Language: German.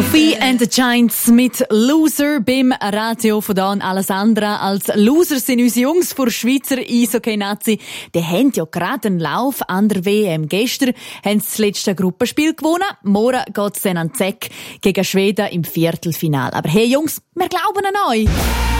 Sophie and the Giants mit Loser beim Radio von Dan Alessandra. Als Loser sind unsere Jungs vor Schweizer Eishockey-Nazi. Die haben ja gerade einen Lauf an der WM. Gestern haben sie das letzte Gruppenspiel gewonnen. Morgen geht es dann an Zeck gegen Schweden im Viertelfinale. Aber hey Jungs, wir glauben an euch!